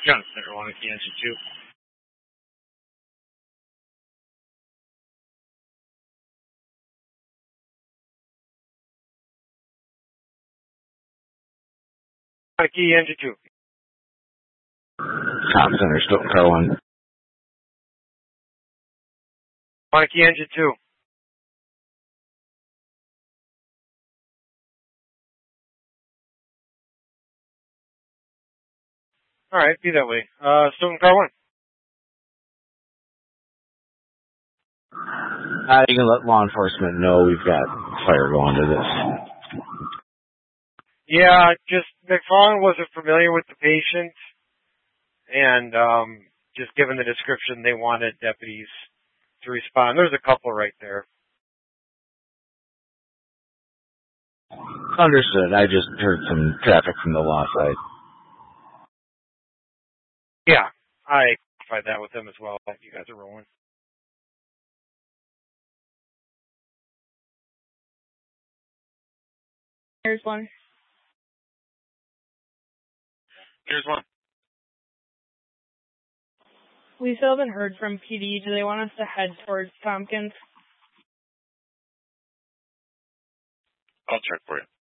John Center, Wanakee Engine 2. Wanakee Engine 2. Tom Center, Stoughton Car 1. Wanakee Engine 2. Alright, be that way. Stoughton Car 1. You can let law enforcement know we've got fire going to this. Yeah, just McFarland wasn't familiar with the patient, and just given the description, they wanted deputies to respond. There's a couple right there. Understood. I just heard some traffic from the law side. Yeah, I clarified that with them as well. You guys are rolling. Here's one. Here's one. We still haven't heard from PD. Do they want us to head towards Tompkins? I'll check for you.